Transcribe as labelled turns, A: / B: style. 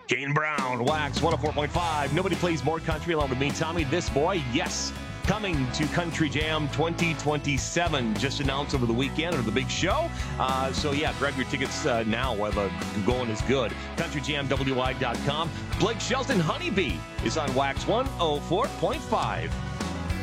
A: Kane Brown, Wax 104.5. Nobody plays more country along with me, Tommy. This boy, yes, coming to Country Jam 2027. Just announced over the weekend or the big show. So, yeah, grab your tickets now while the going is good. CountryJamWI.com. Blake Shelton, Honeybee, is on Wax 104.5.